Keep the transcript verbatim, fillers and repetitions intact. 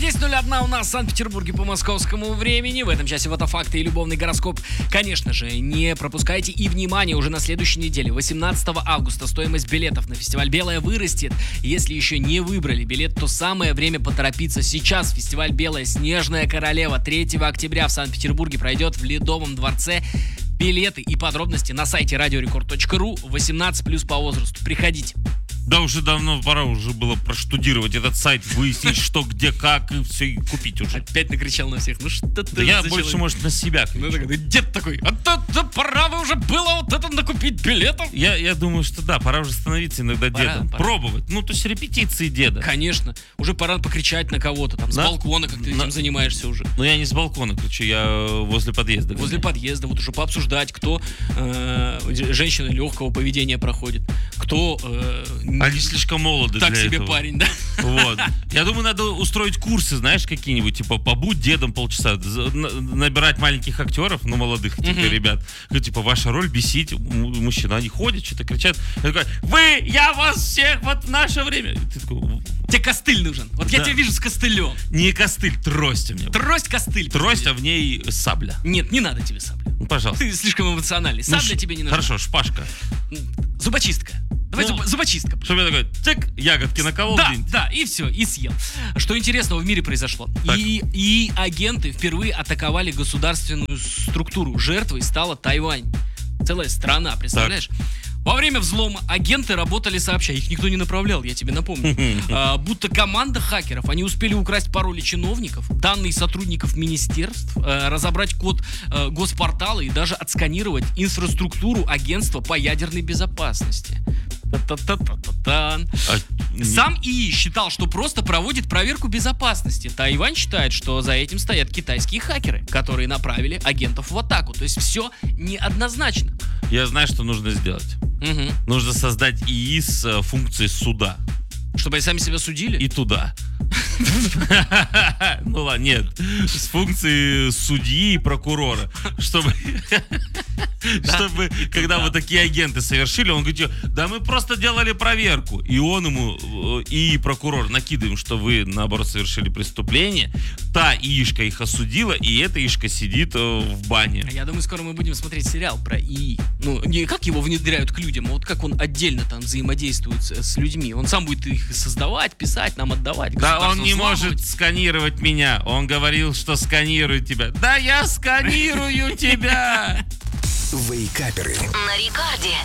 десять ноль один у нас в Санкт-Петербурге по московскому времени. В этом часе вот факты и любовный гороскоп. Конечно же, не пропускайте. И, внимание, уже на следующей неделе, восемнадцатого августа, стоимость билетов на фестиваль «Белая» вырастет. Если еще не выбрали билет, то самое время поторопиться. Сейчас фестиваль «Белая. Снежная королева» третьего октября в Санкт-Петербурге пройдет в Ледовом дворце. Билеты и подробности на сайте радиорекорд точка ру. восемнадцать плюс по возрасту. Приходите. Да уже давно пора уже было проштудировать этот сайт, выяснить, что, где, как, и все, и купить уже. Опять накричал на всех. Ну что ты Да я за больше, человек? может, на себя Ну, кричу. такой, да дед такой, а то, то пора бы уже было вот это накупить билетов. Я, я думаю, что да, пора уже становиться иногда Пора, дедом. пора. Пробовать. Ну, то есть репетиции деда. Конечно, уже пора покричать на кого-то там, с На- балкона, как ты на- этим занимаешься уже. Но я не с балкона кричу, я э, возле подъезда. Возле гоняю. подъезда вот уже пообсуждать, кто э, женщина легкого поведения проходит, кто э, н- Они слишком молоды так для себе этого. парень, да? Вот. Я думаю, надо устроить курсы, знаешь, какие-нибудь, типа, побудь дедом полчаса, за- на- набирать маленьких актеров, ну, молодых, типа, Мгм. ребят. Ну, типа, ваша роль бесить м- мужчин. Они ходят, что-то кричат. Я такой, вы, я вас всех вот в наше время. И ты такой, Тебе костыль нужен. Вот я Да. тебя вижу с костылем. не костыль, трость у меня. Трость, костыль. Трость, а в ней сабля. Нет, не надо тебе сабля. Ну, пожалуйста. Ты слишком эмоциональный. Ну, Сабля ш- тебе не нужна. Хорошо, шпажка. Зубочистка. Давай Ну, зуб- зубочистка. Чтобы я такой, цик, ягодки наколол. Да, день. да, и все, и съел. Что интересного в мире произошло? Так. И, и агенты впервые атаковали государственную структуру. Жертвой стала Тайвань. Целая страна, представляешь? Во время взлома агенты работали сообща. Их никто не направлял, я тебе напомню. А, будто команда хакеров. Они успели украсть пароли чиновников, данные сотрудников министерств, а, разобрать код а, госпортала и даже отсканировать инфраструктуру агентства по ядерной безопасности. Та-та-та-та-та-тан. А, не- Сам ИИ считал, что просто проводит проверку безопасности. Тайвань считает, что за этим стоят китайские хакеры, которые направили агентов в атаку. То есть все неоднозначно. Я знаю, что нужно сделать. Мгм. Нужно создать ИИ с э, функцией суда. Чтобы они сами себя судили? И туда. Ну ладно, нет. С функцией судьи и прокурора. Чтобы, чтобы когда вот такие агенты совершили, он говорит, да мы просто делали проверку. И он ему, э, и прокурор, накидываем, что вы, наоборот, совершили преступление. Та ИИшка их осудила, и эта ИИшка сидит э, в бане. Я думаю, скоро мы будем смотреть сериал про ИИ. Ну, не как его внедряют к людям, а вот как он отдельно там взаимодействует с, с людьми. Он сам будет их создавать, писать, нам отдавать. Да он государство не взламывать. может сканировать меня. Он говорил, что сканирует тебя. Да я сканирую тебя! Вейкаперы. На рекорде.